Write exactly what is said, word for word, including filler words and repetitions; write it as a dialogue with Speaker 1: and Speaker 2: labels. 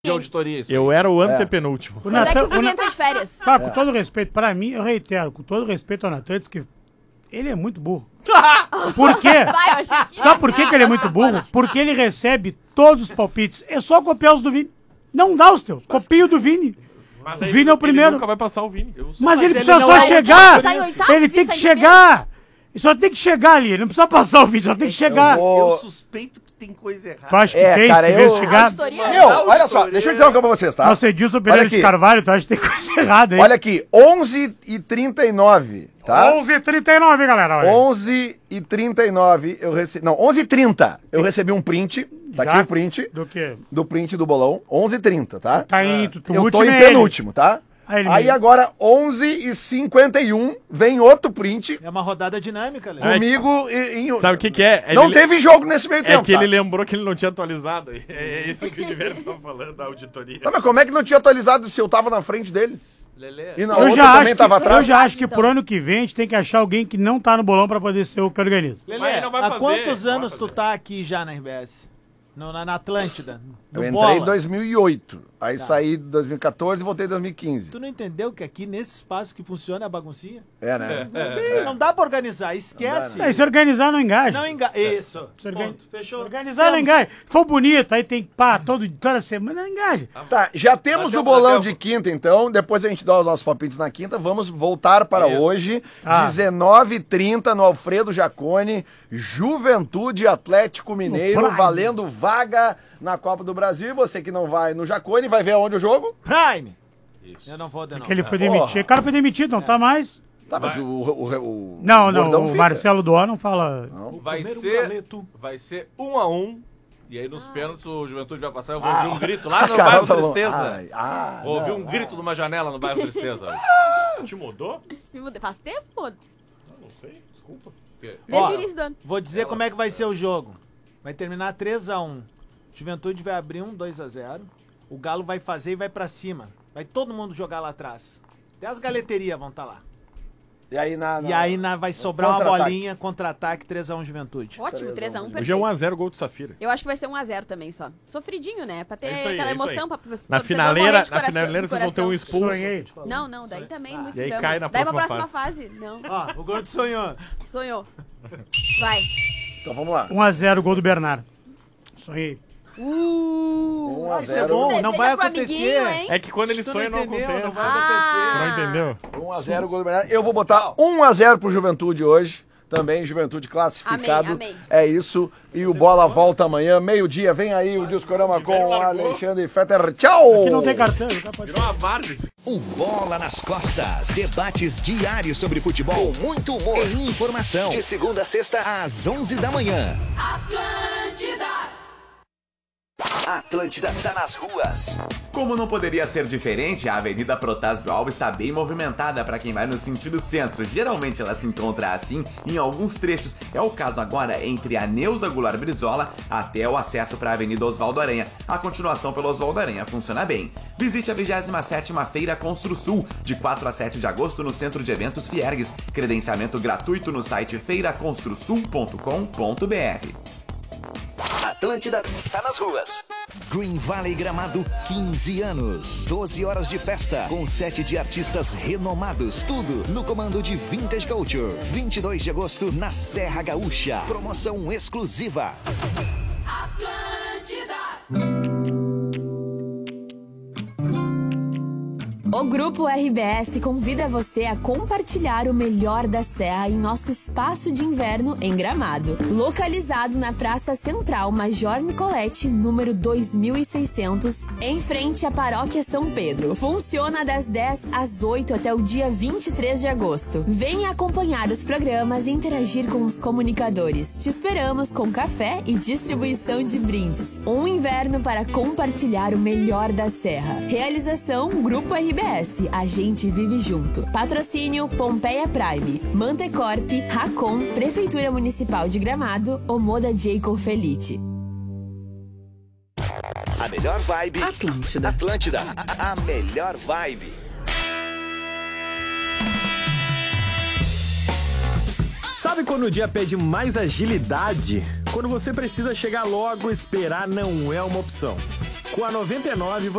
Speaker 1: de auditoria. Isso.
Speaker 2: Eu era o antepenúltimo.
Speaker 3: O Quando é que o Vini
Speaker 4: entra de férias?
Speaker 3: Tá, com todo respeito, pra mim, eu reitero, com todo respeito ao Natan, diz que ele é muito burro. Por quê?
Speaker 4: Vai, eu achei que...
Speaker 3: Sabe por quê que ele é muito burro? Porque ele recebe todos os palpites. É só copiar os do Vini. Não dá os teus. Copia o do Vini.
Speaker 2: Mas
Speaker 3: o Vini é o primeiro.
Speaker 2: Ele nunca vai passar o Vini.
Speaker 3: Mas,
Speaker 4: Mas
Speaker 3: ele
Speaker 4: ele
Speaker 3: precisa
Speaker 4: não
Speaker 3: só
Speaker 4: é o
Speaker 3: chegar.
Speaker 4: tá em oitavo,
Speaker 3: Ele
Speaker 4: Vini
Speaker 3: tem
Speaker 4: tá
Speaker 3: que
Speaker 4: em
Speaker 3: chegar. Ele só tem que chegar ali. Ele não precisa passar o vídeo, só tem que chegar.
Speaker 5: Eu vou-
Speaker 1: Eu suspeito que tem coisa errada.
Speaker 3: Tu acha que
Speaker 5: É,
Speaker 3: tem
Speaker 5: cara,
Speaker 3: se
Speaker 5: eu-
Speaker 3: investigar?
Speaker 4: Auditoria?
Speaker 5: Meu, olha só, deixa eu dizer uma coisa pra vocês, tá?
Speaker 3: Nossa, Edilson Pereira
Speaker 5: aqui.
Speaker 3: de Carvalho, tu acha que tem coisa errada aí?
Speaker 5: Olha aqui, onze e trinta e nove, tá?
Speaker 3: onze e trinta e nove, galera. Olha.
Speaker 5: onze e trinta e nove, eu recebi... Não, onze e trinta, eu recebi um print, tá
Speaker 3: Já?
Speaker 5: aqui o print,
Speaker 3: Do quê?
Speaker 5: do print do bolão, onze e trinta, tá?
Speaker 3: Tá em... Tu, tu
Speaker 5: Eu tô
Speaker 3: último
Speaker 5: em
Speaker 3: é ele.
Speaker 5: penúltimo, tá?
Speaker 3: Ah, ele
Speaker 5: Aí
Speaker 3: mesmo.
Speaker 5: agora, onze e cinquenta e um, vem outro print
Speaker 6: É uma rodada dinâmica, Léo.
Speaker 5: comigo e... e-
Speaker 2: Sabe o que que é?
Speaker 5: Não
Speaker 2: Ele-
Speaker 5: teve jogo nesse meio
Speaker 2: É
Speaker 5: tempo,
Speaker 2: que ele
Speaker 5: tá?
Speaker 2: lembrou que ele não tinha atualizado. É, é isso que o Diverno tava falando da auditoria.
Speaker 5: Não, mas como é que não tinha atualizado se eu tava na frente dele?
Speaker 1: Lelê.
Speaker 5: E na
Speaker 3: Eu
Speaker 5: outra
Speaker 3: já,
Speaker 5: também
Speaker 3: acho que,
Speaker 5: tava
Speaker 3: eu
Speaker 5: atrás?
Speaker 3: já acho que
Speaker 4: Então.
Speaker 3: pro ano que vem a gente tem que achar alguém que não tá no bolão pra poder ser o que organiza.
Speaker 6: Lelê,
Speaker 2: Mas ele não vai
Speaker 6: há
Speaker 2: fazer,
Speaker 6: quantos
Speaker 2: não vai
Speaker 6: anos tu
Speaker 2: fazer.
Speaker 6: tá aqui já na R B S? No, na, na Atlântida?
Speaker 5: Eu
Speaker 6: No
Speaker 5: entrei
Speaker 6: Bola?
Speaker 5: em dois mil e oito, aí saí em dois mil e quatorze e voltei em dois mil e quinze.
Speaker 6: Tu não entendeu que aqui nesse espaço que funciona a baguncinha?
Speaker 5: É, né?
Speaker 6: Não, tem, não dá pra organizar, esquece.
Speaker 3: É, se organizar não engaja.
Speaker 6: Não enga... Isso.
Speaker 3: Se organ-
Speaker 6: Ponto. Fechou.
Speaker 3: Organizar não
Speaker 6: Temos.
Speaker 3: engaja. Se for bonito, aí tem pá, todo, toda semana, não engaja.
Speaker 5: Tá, já temos
Speaker 1: Dá
Speaker 5: o
Speaker 1: tempo,
Speaker 5: bolão
Speaker 1: dá
Speaker 5: de
Speaker 1: tempo.
Speaker 5: quinta, então. Depois a gente dá os nossos palpites na quinta. Vamos voltar para
Speaker 1: Isso.
Speaker 5: hoje,
Speaker 3: Ah.
Speaker 5: dezenove e trinta, no Alfredo Jaconi. Juventude Atlético Mineiro,
Speaker 3: Prime.
Speaker 5: valendo vaga na Copa do Brasil. E você que não vai no Jaconi, vai ver aonde o jogo?
Speaker 6: Prime.
Speaker 1: Isso.
Speaker 6: Eu não vou de novo.
Speaker 3: Que ele foi
Speaker 5: Porra.
Speaker 3: demitido. O cara foi demitido, não tá mais.
Speaker 5: Tá, mas o, o, o, o
Speaker 3: Não, não,
Speaker 5: Gordão
Speaker 3: o
Speaker 5: fica.
Speaker 3: Marcelo Doá não fala.
Speaker 1: Vai
Speaker 6: Primeiro
Speaker 1: ser,
Speaker 6: galeto.
Speaker 1: vai ser um a um. E aí nos pênaltis o Juventude vai passar. Eu vou
Speaker 5: Ah.
Speaker 1: ouvir um grito lá no
Speaker 5: Caramba,
Speaker 1: bairro
Speaker 5: falou-
Speaker 1: Tristeza.
Speaker 5: Ai, ah,
Speaker 1: Vou ouvir
Speaker 5: não,
Speaker 1: um grito de uma janela no bairro Tristeza. hoje.
Speaker 2: Te mudou?
Speaker 4: Me mudei. Faz tempo, pô.
Speaker 2: Não sei, desculpa.
Speaker 4: Desde
Speaker 6: Ó,
Speaker 4: o início do ano.
Speaker 6: Vou dizer como é que vai ser o jogo. Vai terminar três a um. Juventude vai abrir um dois a zero. O Galo vai fazer e vai pra cima. Vai todo mundo jogar lá atrás. Até as galeterias vão estar lá.
Speaker 5: E aí, na,
Speaker 6: E aí na- vai sobrar uma
Speaker 5: contra-ataque.
Speaker 6: bolinha, contra-ataque, três a um Juventude.
Speaker 4: Ótimo, três a um,
Speaker 2: Hoje
Speaker 4: perfeito.
Speaker 2: é um a zero gol do Safira.
Speaker 4: Eu acho que vai ser um a zero também só. Sofridinho, né? Pra ter
Speaker 2: É isso aí,
Speaker 4: aquela
Speaker 2: é isso
Speaker 4: emoção.
Speaker 2: aí.
Speaker 4: Pra, pra
Speaker 2: Na
Speaker 4: torcedor
Speaker 2: finaleira,
Speaker 4: morrer de
Speaker 2: na
Speaker 4: coração-
Speaker 2: finaleira
Speaker 4: de
Speaker 2: vocês vão ter um
Speaker 4: coração.
Speaker 2: expulso.
Speaker 3: Sonhei.
Speaker 4: Não, não, daí também muito
Speaker 2: E aí
Speaker 4: drama.
Speaker 2: cai na
Speaker 4: Daí pra
Speaker 2: próxima
Speaker 4: próxima fase. Não,
Speaker 6: Ó, o Gordo sonhou.
Speaker 4: sonhou. Vai.
Speaker 5: Então vamos lá.
Speaker 3: um a zero, gol do Bernardo. Sonhei.
Speaker 4: Uh,
Speaker 5: um a
Speaker 6: Isso é
Speaker 5: zero.
Speaker 6: bom,
Speaker 4: Deseja
Speaker 6: não vai
Speaker 4: pro
Speaker 6: acontecer.
Speaker 4: amiguinho, hein?
Speaker 2: É que quando ele
Speaker 6: Tu
Speaker 2: sonha não
Speaker 6: entendeu,
Speaker 2: acontece.
Speaker 6: não vai
Speaker 4: Ah.
Speaker 6: acontecer.
Speaker 2: Não entendeu?
Speaker 5: um a zero, gol do Bernardo. Eu vou botar um a zero pro Juventude hoje. Também, Juventude classificado.
Speaker 4: Amém, amém.
Speaker 5: É isso. E o Bola volta amanhã, meio-dia. Vem aí o Discorama com o Alexandre Fetter. Tchau!
Speaker 3: Aqui não tem cartão. o cara pode-
Speaker 2: Virou uma várzea esse
Speaker 7: Um Bola nas Costas. Debates diários sobre futebol, com muito humor e informação. De segunda a sexta, às onze da manhã. Atlântida tá nas ruas.
Speaker 8: Como não poderia ser diferente, a Avenida Protásio Alves está bem movimentada para quem vai no sentido centro. Geralmente ela se encontra assim em alguns trechos. É o caso agora entre a Neuza Goulart Brizola até o acesso para a Avenida Oswaldo Aranha. A continuação pelo Oswaldo Aranha funciona bem. Visite a vigésima sétima Feira Construsul, de quatro a sete de agosto no Centro de Eventos Fiergues. Credenciamento gratuito no site feira construsul ponto com ponto br.
Speaker 7: Atlântida tá nas ruas. Green Valley Gramado, quinze anos. doze horas de festa, com sete de artistas renomados. Tudo no comando de Vintage Culture. vinte e dois de agosto, na Serra Gaúcha. Promoção exclusiva.
Speaker 9: O Grupo R B S convida você a compartilhar o melhor da Serra em nosso espaço de inverno em Gramado. Localizado na Praça Central Major Nicolete, número dois mil e seiscentos, em frente à Paróquia São Pedro. Funciona das dez às oito até o dia vinte e três de agosto. Venha acompanhar os programas e interagir com os comunicadores. Te esperamos com café e distribuição de brindes. Um inverno para compartilhar o melhor da Serra. Realização Grupo R B S. A gente vive junto. Patrocínio Pompeia Prime, Mantecorp, Racon, Prefeitura Municipal de Gramado, Omoda Jacob Felite.
Speaker 7: A melhor vibe.
Speaker 10: Atlântida.
Speaker 7: Atlântida. A, a melhor vibe.
Speaker 11: Sabe quando o dia pede mais agilidade? Quando você precisa chegar logo, esperar não é uma opção. Com a noventa e nove